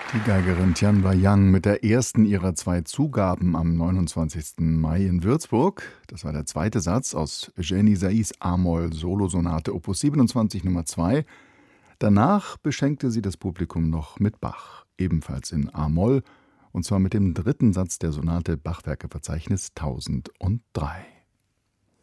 Die Geigerin Tianwa Yang mit der ersten ihrer 2 Zugaben am 29. Mai in Würzburg. Das war der zweite Satz aus Eugène Saiz A-Moll-Solosonate Opus 27 Nummer 2. Danach beschenkte sie das Publikum noch mit Bach, ebenfalls in A-Moll, und zwar mit dem dritten Satz der Sonate Bachwerkeverzeichnis 1003.